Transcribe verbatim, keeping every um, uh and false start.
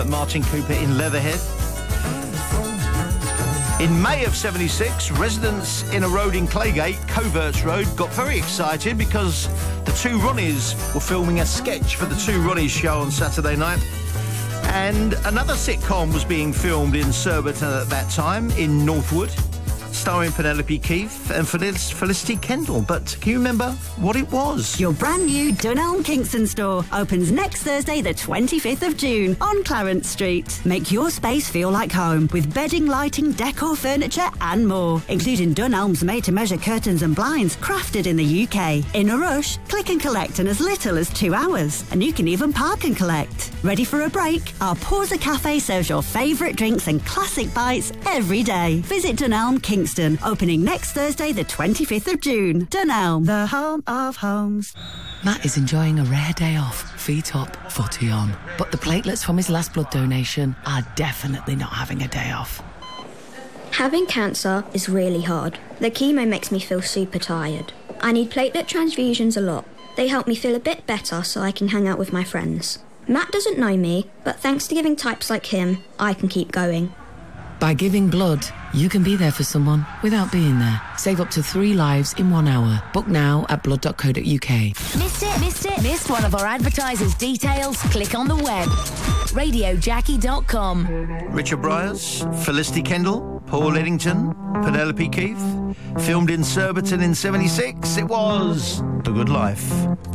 Martin Cooper in Leatherhead. In May of seventy-six, residents in a road in Claygate, Coverts Road, got very excited because the Two Ronnies were filming a sketch for the Two Ronnies show on Saturday night. And another sitcom was being filmed in Surbiton at that time, in Northwood, starring Penelope Keith and Felic- Felicity Kendall. But can you remember what it was? Your brand new Dunelm Kingston store opens next Thursday, the twenty-fifth of June, on Clarence Street. Make your space feel like home with bedding, lighting, decor, furniture and more, including Dunelm's made-to-measure curtains and blinds crafted in the U K. In a rush? Click and collect in as little as two hours. And you can even park and collect. Ready for a break? Our Pausa Cafe serves your favourite drinks and classic bites every day. Visit Dunelm Kingston, opening next Thursday, the twenty-fifth of June. Dunelm, the home of homes. Matt is enjoying a rare day off, feet up, footy on. But the platelets from his last blood donation are definitely not having a day off. Having cancer is really hard. The chemo makes me feel super tired. I need platelet transfusions a lot. They help me feel a bit better so I can hang out with my friends. Matt doesn't know me, but thanks to giving types like him, I can keep going. By giving blood, you can be there for someone without being there. Save up to three lives in one hour. Book now at blood dot co dot uk. Missed it? Missed it? Missed one of our advertisers' details? Click on the web. radio jackie dot com. Richard Bryars, Felicity Kendall, Paul Eddington, Penelope Keith. Filmed in Surbiton in seventy-six. It was The Good Life.